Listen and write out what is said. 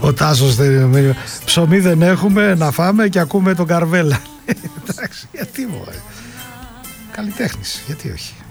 Ο Τάσος, ψωμί δεν έχουμε να φάμε και ακούμε τον Καρβέλα. Εντάξει, γιατί μωρέ. Καλλιτέχνης, γιατί όχι.